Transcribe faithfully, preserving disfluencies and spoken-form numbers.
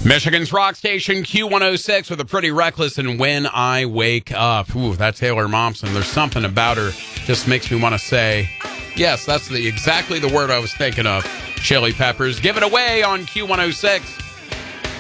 Michigan's rock station Q one oh six with a Pretty Reckless and When I Wake Up. Ooh, that's Taylor Momsen. There's something about her just makes me want to say, yes, that's the exactly the word I was thinking of. Chili Peppers. Give it away on Q one oh six.